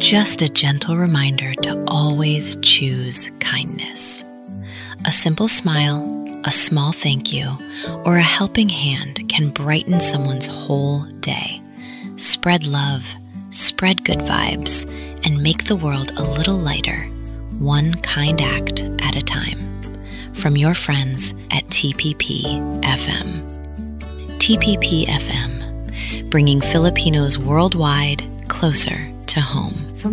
just a gentle reminder to always choose kindness. A simple smile, a small thank you, or a helping hand can brighten someone's whole day. Spread love, spread good vibes, and make the world a little lighter, one kind act at a time. From your friends at TPP FM. TPP FM, bringing Filipinos worldwide closer to home.